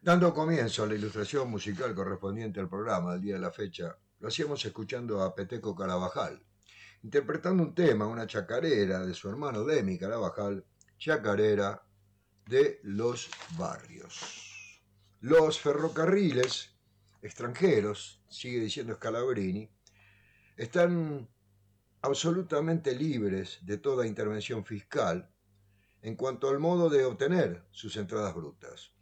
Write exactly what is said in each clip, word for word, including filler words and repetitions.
Dando comienzo a la ilustración musical correspondiente al programa del día de la fecha, lo hacíamos escuchando a Peteco Carabajal, interpretando un tema, una chacarera de su hermano Demi Carabajal, Chacarera de los Barrios. Los ferrocarriles extranjeros, sigue diciendo Scalabrini, están absolutamente libres de toda intervención fiscal en cuanto al modo de obtener sus entradas brutas.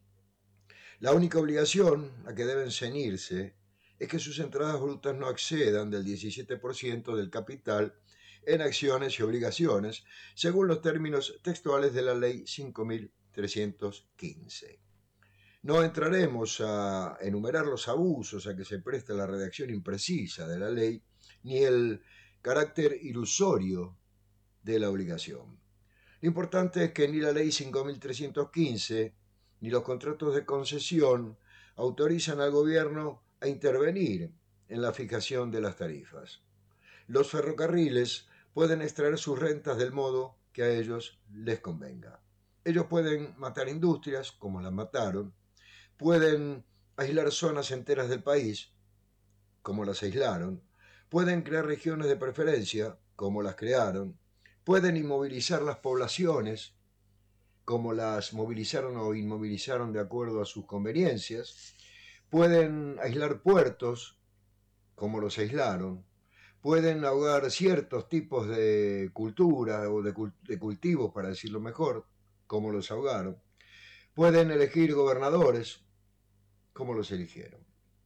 La única obligación a que deben ceñirse es que sus entradas brutas no excedan del diecisiete por ciento del capital en acciones y obligaciones, según los términos textuales de la Ley cinco mil trescientos quince. No entraremos a enumerar los abusos a que se presta la redacción imprecisa de la ley, ni el carácter ilusorio de la obligación. Lo importante es que ni la Ley cinco mil trescientos quince ni los contratos de concesión autorizan al gobierno a intervenir en la fijación de las tarifas. Los ferrocarriles pueden extraer sus rentas del modo que a ellos les convenga. Ellos pueden matar industrias, como las mataron, pueden aislar zonas enteras del país, como las aislaron, pueden crear regiones de preferencia, como las crearon, pueden inmovilizar las poblaciones, como las movilizaron o inmovilizaron de acuerdo a sus conveniencias, pueden aislar puertos, como los aislaron, pueden ahogar ciertos tipos de cultura o de, cult de cultivos, para decirlo mejor, como los ahogaron, pueden elegir gobernadores, como los eligieron.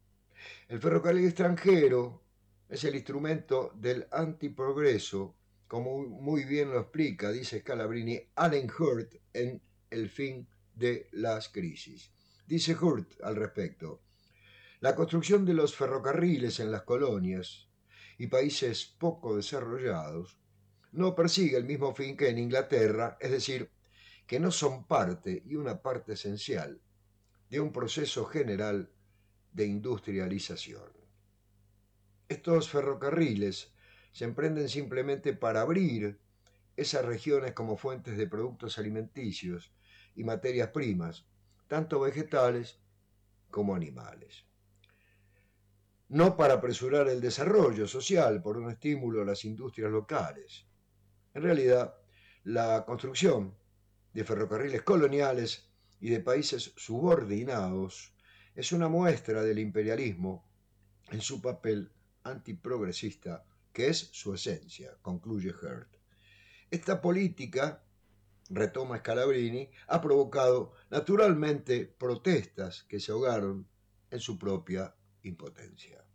El ferrocarril extranjero es el instrumento del antiprogreso, como muy bien lo explica, dice Scalabrini, Allen Hurt en El fin de las crisis. Dice Hurt al respecto: la construcción de los ferrocarriles en las colonias y países poco desarrollados no persigue el mismo fin que en Inglaterra, es decir, que no son parte y una parte esencial de un proceso general de industrialización. Estos ferrocarriles se emprenden simplemente para abrir esas regiones como fuentes de productos alimenticios y materias primas, tanto vegetales como animales. No para apresurar el desarrollo social por un estímulo a las industrias locales. En realidad, la construcción de ferrocarriles coloniales y de países subordinados es una muestra del imperialismo en su papel antiprogresista, que es su esencia, concluye Hurt. Esta política, retoma Scalabrini, ha provocado naturalmente protestas que se ahogaron en su propia impotencia.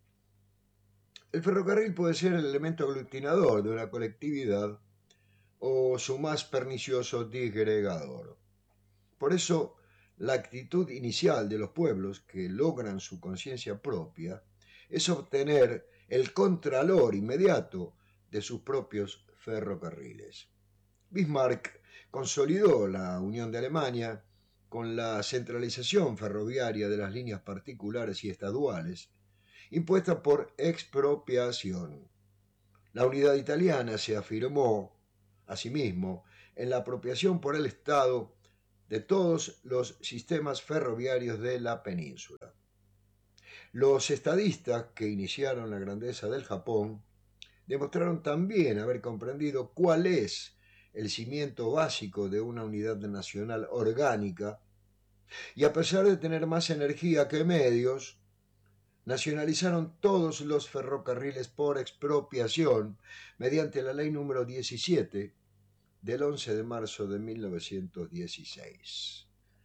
El ferrocarril puede ser el elemento aglutinador de una colectividad o su más pernicioso disgregador. Por eso, la actitud inicial de los pueblos que logran su conciencia propia es obtener el contralor inmediato de sus propios ferrocarriles. Bismarck consolidó la unión de Alemania con la centralización ferroviaria de las líneas particulares y estaduales, impuesta por expropiación. La unidad italiana se afirmó, asimismo, en la apropiación por el Estado de todos los sistemas ferroviarios de la península. Los estadistas que iniciaron la grandeza del Japón demostraron también haber comprendido cuál es el cimiento básico de una unidad nacional orgánica, y a pesar de tener más energía que medios, nacionalizaron todos los ferrocarriles por expropiación mediante la ley número diecisiete del once de marzo de mil novecientos dieciséis.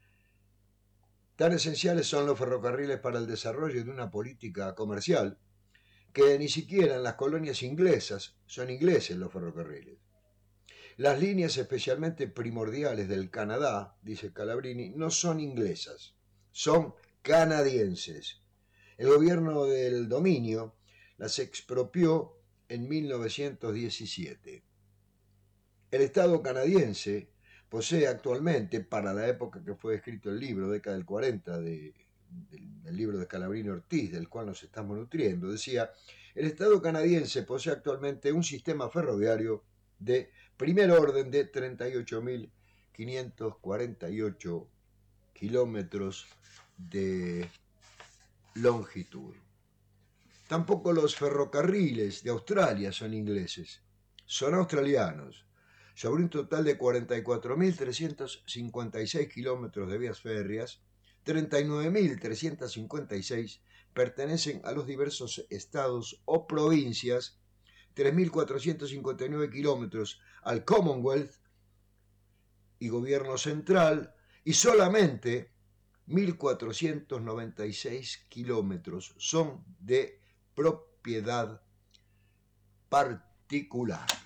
Tan esenciales son los ferrocarriles para el desarrollo de una política comercial que ni siquiera en las colonias inglesas son ingleses los ferrocarriles. Las líneas especialmente primordiales del Canadá, dice Scalabrini, no son inglesas, son canadienses. El gobierno del dominio las expropió en mil novecientos diecisiete. El Estado canadiense posee actualmente, para la época que fue escrito el libro, década del cuarenta, de, del, del libro de Scalabrini Ortiz, del cual nos estamos nutriendo, decía: el Estado canadiense posee actualmente un sistema ferroviario de primer orden de treinta y ocho mil quinientos cuarenta y ocho kilómetros de longitud. Tampoco los ferrocarriles de Australia son ingleses, son australianos. Sobre un total de cuarenta y cuatro mil trescientos cincuenta y seis kilómetros de vías férreas, treinta y nueve mil trescientos cincuenta y seis pertenecen a los diversos estados o provincias, tres mil cuatrocientos cincuenta y nueve kilómetros al Commonwealth y gobierno central, y solamente mil cuatrocientos noventa y seis kilómetros son de propiedad particular.